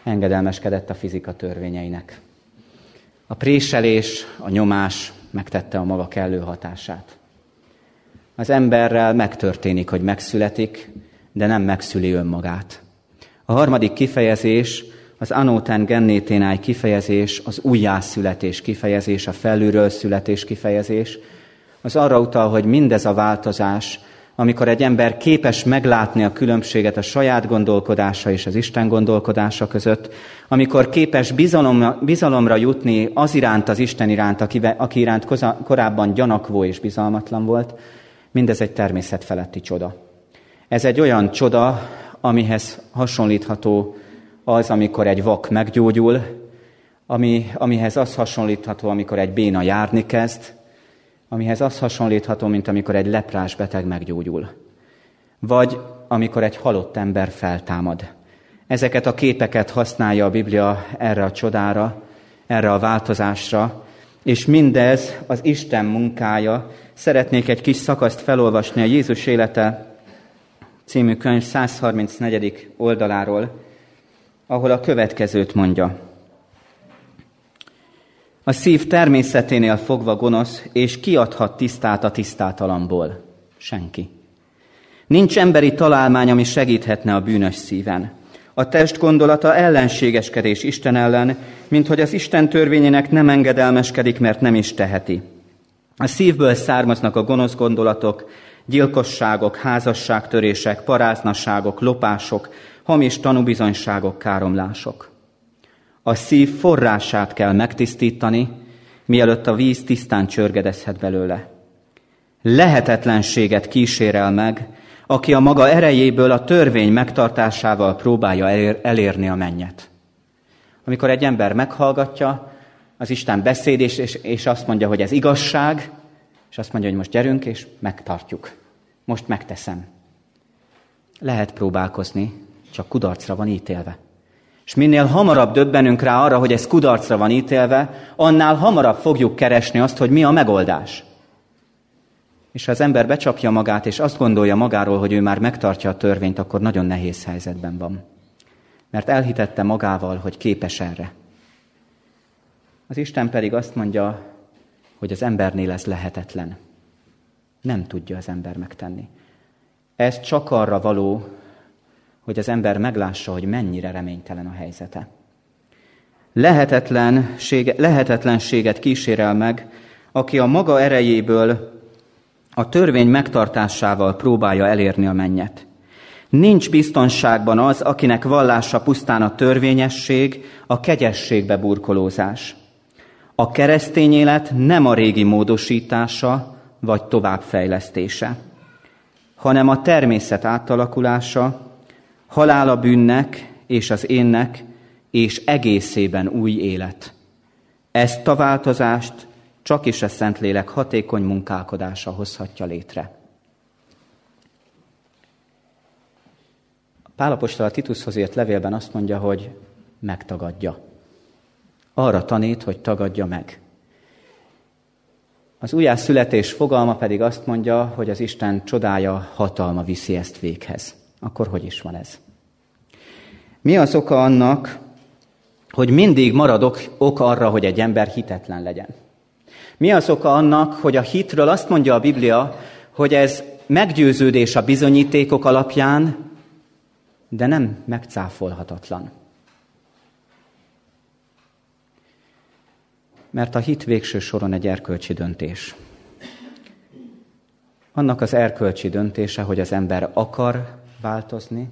engedelmeskedett a fizika törvényeinek. A préselés, a nyomás megtette a maga kellő hatását. Az emberrel megtörténik, hogy megszületik, de nem megszüli önmagát. A harmadik kifejezés, az anóten gennéténáj kifejezés, az újjászületés kifejezés, a felülről születés kifejezés, az arra utal, hogy mindez a változás, amikor egy ember képes meglátni a különbséget a saját gondolkodása és az Isten gondolkodása között, amikor képes bizalomra jutni az iránt, az Isten iránt, aki iránt korábban gyanakvó és bizalmatlan volt, mindez egy természetfeletti csoda. Ez egy olyan csoda, amihez hasonlítható az, amikor egy vak meggyógyul, amihez az hasonlítható, amikor egy béna járni kezd, amihez az hasonlítható, mint amikor egy leprás beteg meggyógyul. Vagy amikor egy halott ember feltámad. Ezeket a képeket használja a Biblia erre a csodára, erre a változásra, és mindez az Isten munkája. Szeretnék egy kis szakaszt felolvasni a Jézus élete című könyv 134. oldaláról, ahol a következőt mondja. A szív természeténél fogva gonosz, és kiadhat tisztát a tisztátalanból? Senki. Nincs emberi találmány, ami segíthetne a bűnös szíven. A test gondolata ellenségeskedés Isten ellen, mint hogy az Isten törvényének nem engedelmeskedik, mert nem is teheti. A szívből származnak a gonosz gondolatok, gyilkosságok, házasságtörések, paráznaságok, lopások, hamis tanúbizonyságok, káromlások. A szív forrását kell megtisztítani, mielőtt a víz tisztán csörgedezhet belőle. Lehetetlenséget kísérel meg, aki a maga erejéből a törvény megtartásával próbálja elérni a mennyet. Amikor egy ember meghallgatja az Isten beszéd, és azt mondja, hogy ez igazság, és azt mondja, hogy most gyerünk, és megtartjuk. Most megteszem. Lehet próbálkozni, csak kudarcra van ítélve. És minél hamarabb döbbenünk rá arra, hogy ez kudarcra van ítélve, annál hamarabb fogjuk keresni azt, hogy mi a megoldás. És ha az ember becsapja magát, és azt gondolja magáról, hogy ő már megtartja a törvényt, akkor nagyon nehéz helyzetben van. Mert elhitette magával, hogy képes erre. Az Isten pedig azt mondja, hogy az embernél ez lehetetlen. Nem tudja az ember megtenni. Ez csak arra való, hogy az ember meglássa, hogy mennyire reménytelen a helyzete. Lehetetlenséget kísérel meg, aki a maga erejéből a törvény megtartásával próbálja elérni a mennyet. Nincs biztonságban az, akinek vallása pusztán a törvényesség, a kegyességbe burkolózás. A keresztény élet nem a régi módosítása vagy továbbfejlesztése, hanem a természet átalakulása, halál a bűnnek és az énnek, és egészében új élet. Ezt a változást csak is a Szentlélek hatékony munkálkodása hozhatja létre. Pál apostol a Titushoz írt levélben azt mondja, hogy megtagadja. Arra tanít, hogy tagadja meg. Az újjászületés fogalma pedig azt mondja, hogy az Isten csodája, hatalma viszi ezt véghez. Akkor hogy is van ez? Mi az oka annak, hogy mindig marad ok arra, hogy egy ember hitetlen legyen? Mi az oka annak, hogy a hitről azt mondja a Biblia, hogy ez meggyőződés a bizonyítékok alapján, de nem megcáfolhatatlan? Mert a hit végső soron egy erkölcsi döntés. Annak az erkölcsi döntése, hogy az ember akar változni,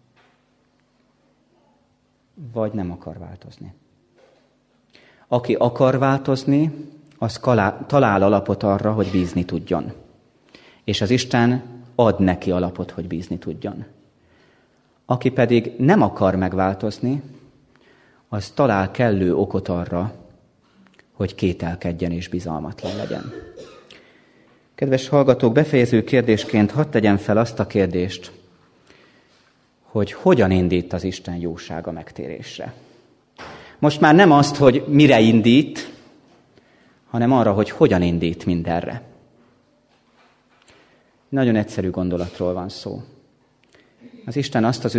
vagy nem akar változni. Aki akar változni, az talál alapot arra, hogy bízni tudjon. És az Isten ad neki alapot, hogy bízni tudjon. Aki pedig nem akar megváltozni, az talál kellő okot arra, hogy kételkedjen és bizalmatlan legyen. Kedves hallgatók, befejező kérdésként hadd tegyem fel azt a kérdést, hogy hogyan indít az Isten jósága megtérésre. Most már nem azt, hogy mire indít, hanem arra, hogy hogyan indít mindenre. Nagyon egyszerű gondolatról van szó. Az Isten azt az